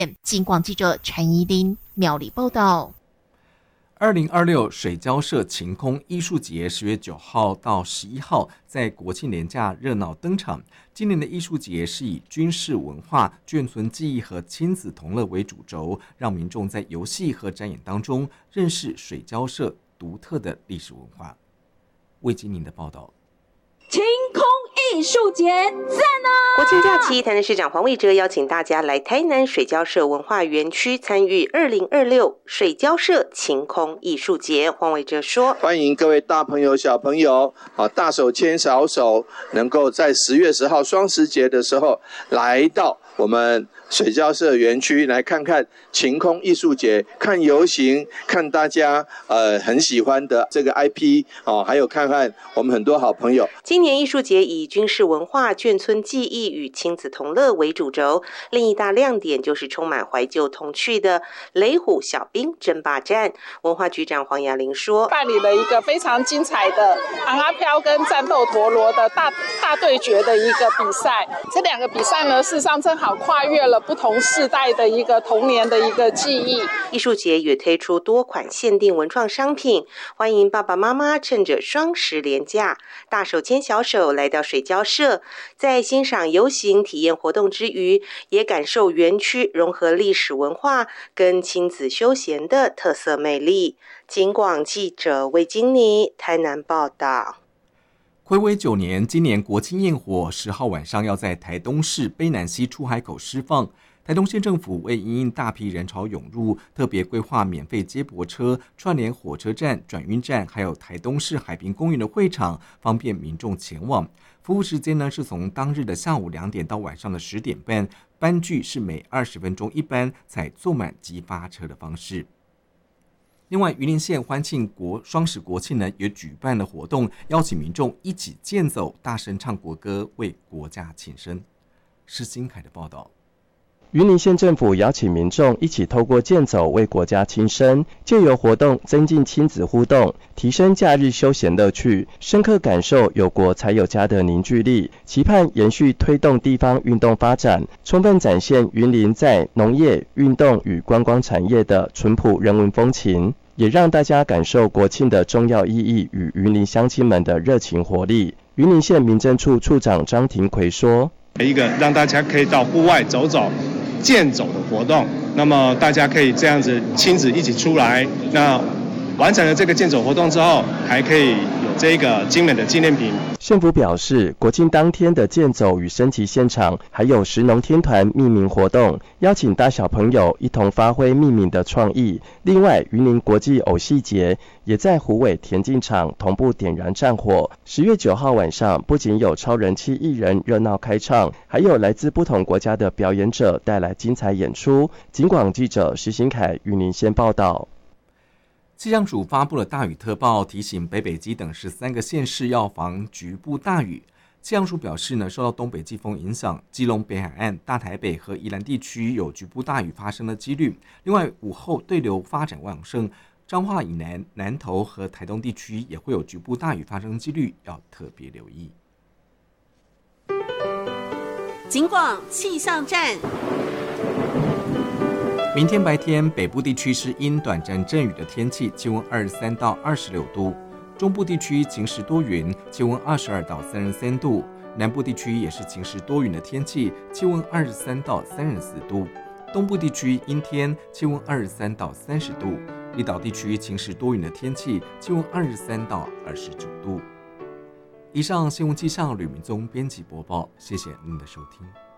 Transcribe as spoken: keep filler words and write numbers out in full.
警广记者陈怡琳苗栗报道。 二零二六水交社晴空艺术节十月九号到十一号在国庆连假热闹登场。今年的艺术节是以军事文化、眷村记忆和亲子同乐为主轴，让民众在游戏和展演当中认识水交社独特的历史文化。魏金宁的报道。 晴空艺术节赞啊！ 国庆假期，台南市长黄伟哲邀请大家来台南水交社文化园区参与二零二六水交社晴空艺术节。黄伟哲说：“ 欢迎各位大朋友、小朋友，啊，大手牵小手，能够在十月十号双十节的时候来到我们水交社园区来看看晴空艺术节，看游行，看大家呃很喜欢的这个 I P 哦，还有看看我们很多好朋友。 今年艺术节以军事文化、眷村记忆与亲子同乐为主轴，另一大亮点就是充满怀旧童趣的雷虎小兵争霸战。文化局长黄雅玲说， 办理了一个非常精彩的昂阿飘跟战斗陀螺的大大对决的一个比赛。这两个比赛呢，事实上正好跨越了不同世代的一个童年的一个记忆。 艺术节也推出多款限定文创商品，欢迎爸爸妈妈趁着双十连假，大手牵小手来到水交社，在欣赏游行体验活动之余，也感受园区融合历史文化跟亲子休闲的特色魅力。警广记者魏金妮台南报道。 睽违九年，今年国庆焰火十号晚上要在台东市卑南溪出海口释放。台东县政府为因应大批人潮涌入，特别规划免费接驳车串联火车站、转运站，还有台东市海滨公园的会场，方便民众前往。服务时间呢是从当日的下午两点到晚上的十点半，班距是每二十分钟一班，采坐满即发车的方式。另外，云林县欢庆国双十国庆呢，也举办了活动，邀请民众一起健走，大声唱国歌，为国家庆生。施新凯的报道。 云林县政府邀请民众一起透过健走为国家庆生，借由活动增进亲子互动，提升假日休闲乐趣，深刻感受有国才有家的凝聚力，期盼延续推动地方运动发展，充分展现云林在农业、运动与观光产业的淳朴人文风情，也让大家感受国庆的重要意义与云林乡亲们的热情活力。云林县民政处处长张庭奎说：“ 一个让大家可以到户外走走。”健走的活动，那么大家可以这样子亲子一起出来，那完成了这个健走活动之后，还可以有这个精美的纪念品。 县府表示，国庆当天的健走与升旗现场，还有食农天团命名活动，邀请大小朋友一同发挥命名的创意。另外，云林国际偶戏节也在虎尾田径场同步点燃战火。十月九号晚上，不仅有超人气艺人热闹开唱，还有来自不同国家的表演者带来精彩演出。警广记者石新凯云林县报道。 气象署发布了大雨特报，提醒北北基等十三个县市要防局部大雨。气象署表示呢，受到东北季风影响，基隆北海岸、大台北和宜兰地区有局部大雨发生的几率。另外，午后对流发展旺盛，彰化以南、南投和台东地区也会有局部大雨发生几率，要特别留意。 警广气象站。 明天白天，北部地区是阴短暂阵雨的天气，气温二十三到二十六度；中部地区晴时多云，气温二十二到三十三度；南部地区也是晴时多云的天气，气温二十三到三十四度；东部地区阴天，气温二十三到三十度；离岛地区晴时多云的天气，气温二十三到二十九度。以上新闻气象，吕明宗编辑播报，谢谢您的收听。